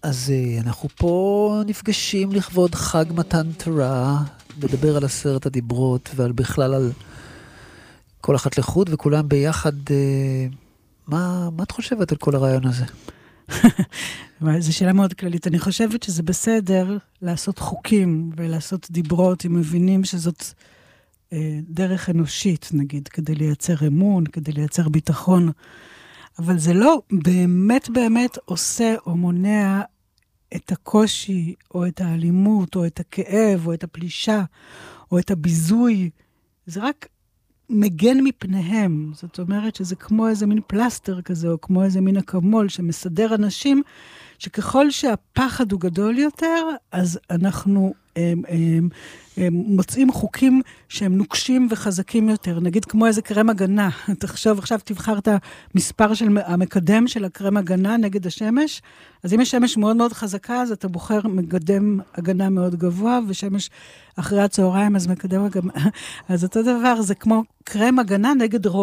אז אנחנו פה נפגשים לכבוד חג מתן תורה, לדבר על 10 הדיברות ועל בכלל על כל אחת לחוד וכולם ביחד. מה את חושבת על כל הרעיון הזה? זו שאלה מאוד כללית. אני חושבת שזה בסדר לעשות חוקים ולעשות דיברות, אם מבינים שזאת דרך אנושית, נגיד, כדי לייצר אמון, כדי לייצר ביטחון. אבל זה לא באמת באמת עושה או מונע את הקושי, או את האלימות, או את הכאב, או את הפלישה, או את הביזוי. זה רק מגן מפניהם. זאת אומרת שזה כמו איזה מין פלסטר כזה, או כמו איזה מין אקמול שמסדר אנשים, שככל שהפחד הוא גדול יותר, אז אנחנו מוצאים חוקים שהם נוקשים וחזקים יותר. נגיד כמו איזה קרם הגנה. תחשוב, עכשיו תבחר את המספר של המקדם של הקרם הגנה נגד השמש. אז אם השמש מאוד מאוד חזקה, אז אתה בוחר מקדם הגנה מאוד גבוה, ושמש אחרי הצהריים, אז מקדם הגנה. אז אותו דבר, זה כמו קרם הגנה נגד רוב.